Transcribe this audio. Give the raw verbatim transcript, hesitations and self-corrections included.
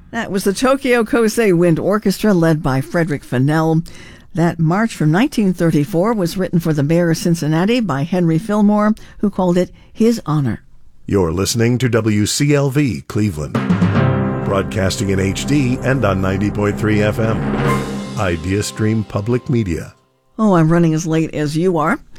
That was the Tokyo Kosei Wind Orchestra led by Frederick Fennell. That march from nineteen thirty-four was written for the mayor of Cincinnati by Henry Fillmore, who called it his honor. You're listening to W C L V Cleveland, broadcasting in H D and on ninety point three F M. IdeaStream Public Media. Oh, I'm running as late as you are.